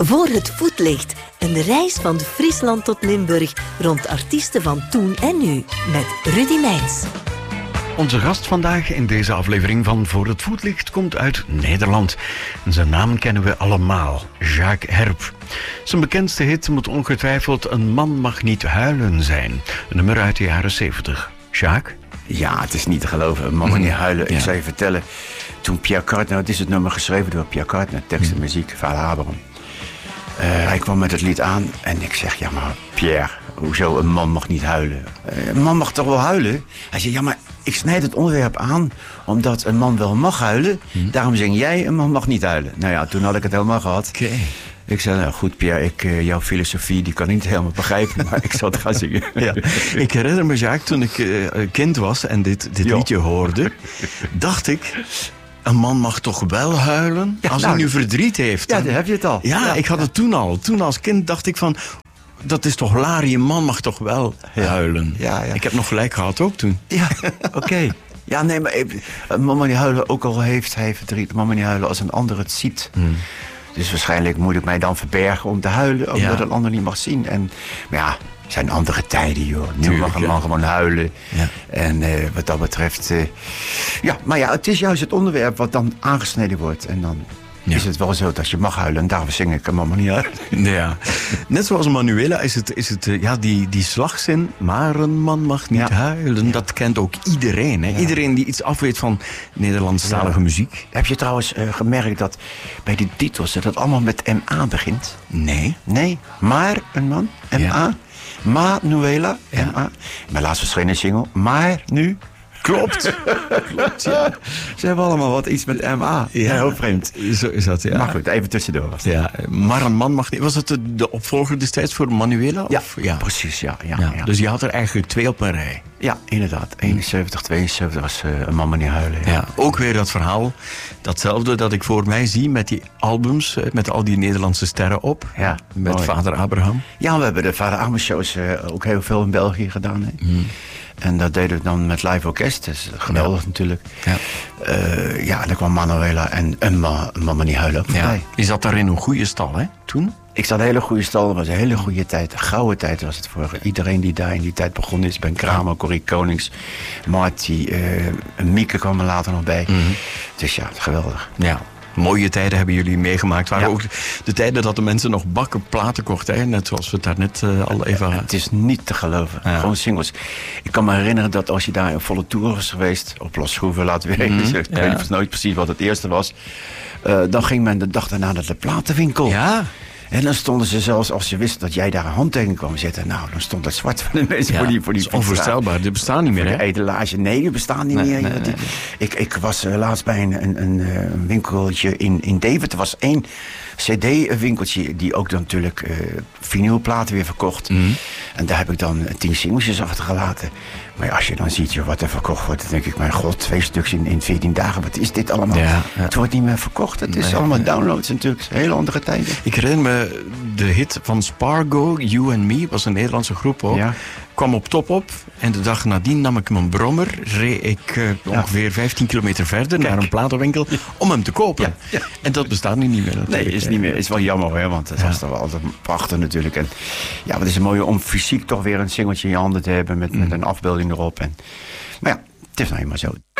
Voor het voetlicht. Een reis van Friesland tot Limburg rond artiesten van toen en nu. Met Rudy Meijns. Onze gast vandaag in deze aflevering van Voor het Voetlicht komt uit Nederland. En zijn naam kennen we allemaal, Jacques Herp. Zijn bekendste hit moet ongetwijfeld Een man mag niet huilen zijn. Een nummer uit de jaren 70. Jacques? Ja, het is niet te geloven. Een man mag niet huilen. Ik zou je vertellen, toen Pierre Cardin, het is het nummer geschreven door Pierre Cardin, tekst en muziek, Vader Abraham. Hij kwam met het lied aan en ik zeg, ja maar Pierre, hoezo een man mag niet huilen? Een man mag toch wel huilen? Hij zei, ja maar ik snijd het onderwerp aan omdat een man wel mag huilen. Daarom zing jij, een man mag niet huilen. Nou ja, toen had ik het helemaal gehad. Okay. Ik zei, nou goed Pierre, jouw filosofie die kan ik niet helemaal begrijpen, maar ik zal het gaan zingen. Ja. Ik herinner me, Jacques, toen ik kind was en dit liedje hoorde, dacht ik, een man mag toch wel huilen als hij nu verdriet heeft. Ja, dan heb je het al. Ja, ik had het toen al. Toen als kind dacht ik van, dat is toch laar, een man mag toch wel huilen. Ja. Ik heb nog gelijk gehad ook toen. Ja, oké. Ja, nee, maar een man mag niet huilen, ook al heeft hij verdriet. Een man mag niet huilen als een ander het ziet. Dus waarschijnlijk moet ik mij dan verbergen om te huilen, omdat een ander niet mag zien. Maar ja, het zijn andere tijden, joh. Nu mag een man gewoon huilen. Ja. En wat dat betreft, maar ja, het is juist het onderwerp wat dan aangesneden wordt. En dan is het wel zo dat je mag huilen. En daarom zing ik een man mag niet huilen. Ja. Net zoals Manuela is het die slagzin, maar een man mag niet huilen. Dat kent ook iedereen. Hè? Ja. Iedereen die iets afweet van Nederlandstalige muziek. Heb je trouwens gemerkt dat bij die titels dat het allemaal met MA begint? Nee, maar een man, MA. Ja. Manuela, MA. Mijn laatst verschenen single, maar nu... Klopt, ja. Ze hebben allemaal wat iets met MA. Ja, heel vreemd. Zo is dat, ja. Maar goed, even tussendoor. Ja, maar een man mag niet... Was het de opvolger destijds voor Manuela? Ja, precies, ja. Dus je had er eigenlijk 2 op een rij. Ja, inderdaad. 71, 72 was een man mag niet huilen. Ja, ook weer dat verhaal, datzelfde dat ik voor mij zie met die albums, met al die Nederlandse sterren op. Ja, met mooi. Vader Abraham. Ja, we hebben de Vader Abraham shows ook heel veel in België gedaan. Hè. En dat deden we dan met live orkest. Dat is geweldig natuurlijk. Ja. En dan kwam Manuela en een man mag niet huilen ook voorbij. Je zat daar in een goede stal, hè, toen? Ik zat in een hele goede stal. Het was een hele goede tijd. Een gouden tijd was het voor iedereen die daar in die tijd begonnen is. Ben Kramer, Corrie Konings, Marty, Mieke kwam er later nog bij. Dus ja, geweldig. Ja. Mooie tijden hebben jullie meegemaakt. Waren ook de tijden dat de mensen nog bakken platen kochten. Hè? Net zoals we het daar net al even hadden. Het is niet te geloven. Ja. Gewoon singles. Ik kan me herinneren dat als je daar een volle tour was geweest. Op Los Schroeven, laten we weten. Ik weet nooit precies wat het eerste was. Dan ging men de dag daarna naar de platenwinkel. Ja. En dan stonden ze zelfs, als ze wisten dat jij daar een handtekening kwam zetten. Nou, dan stond het zwart van de mensen voor die dat is onvoorstelbaar, die bestaan niet meer, hè? De etalage, nee, die bestaan niet meer. Nee. Ik was laatst bij een winkeltje in Deventer. Er was 1 cd-winkeltje die ook dan natuurlijk vinylplaten weer verkocht. En daar heb ik dan 10 singeltjes achtergelaten. Maar als je dan ziet wat er verkocht wordt, dan denk ik, mijn god, 2 stuks in 14 dagen. Wat is dit allemaal? Ja. Het wordt niet meer verkocht. Het is allemaal downloads natuurlijk. Het is een hele andere tijd. Ik herinner me de hit van Spargo, You and Me, was een Nederlandse groep ook. Ja. Kwam op top op en de dag nadien nam ik mijn brommer, reed ik ongeveer 15 kilometer verder naar een platenwinkel om hem te kopen. Ja. En dat bestaat nu niet meer. Nee, is niet meer. Is wel jammer, hè, want het was toch wel altijd prachtig natuurlijk. En ja, het is mooi om fysiek toch weer een singeltje in je handen te hebben met een afbeelding erop. Maar ja, het is nou eenmaal zo.